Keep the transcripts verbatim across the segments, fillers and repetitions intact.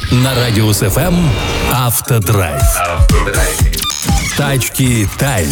На Радиус эф эм Автодрайв. Тачки Тайм.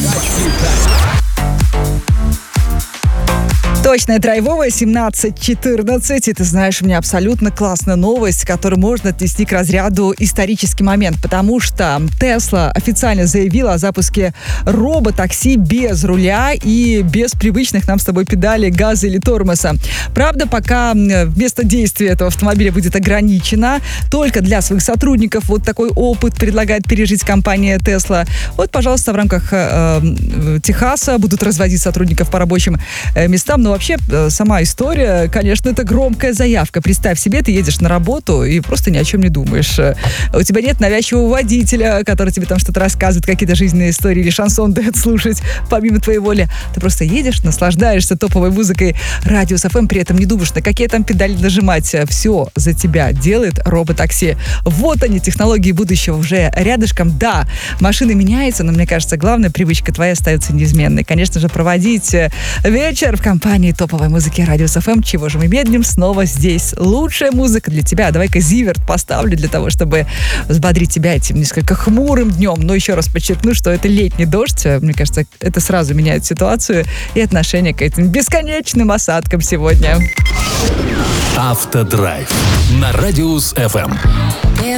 Точная драйвовая семнадцать четырнадцать. И ты знаешь, у меня абсолютно классная новость, которую можно отнести к разряду исторический момент, потому что Tesla официально заявила о запуске роботакси без руля и без привычных нам с тобой педалей газа или тормоза. Правда, пока вместо действия этого автомобиля будет ограничено только для своих сотрудников. Вот такой опыт предлагает пережить компания Tesla. Вот, пожалуйста, в рамках э, Техаса будут разводить сотрудников по рабочим э, местам. Но вообще, сама история, конечно, это громкая заявка. Представь себе, ты едешь на работу и просто ни о чем не думаешь. У тебя нет навязчивого водителя, который тебе там что-то рассказывает, какие-то жизненные истории или шансон дает слушать помимо твоей воли. Ты просто едешь, наслаждаешься топовой музыкой Радиус эф эм, при этом не думаешь, на какие там педали нажимать. Все за тебя делает роботакси. Вот они, технологии будущего уже рядышком. Да, машина меняется, но мне кажется, главная привычка твоя остается неизменной. Конечно же, проводить вечер в компании топовой музыки Радиус эф эм. Чего же мы медлим? Снова здесь лучшая музыка для тебя. Давай-ка Зиверт поставлю для того, чтобы взбодрить тебя этим несколько хмурым днем. Но еще раз подчеркну, что это летний дождь. Мне кажется, это сразу меняет ситуацию и отношение к этим бесконечным осадкам сегодня. Автодрайв на Радиус эф эм.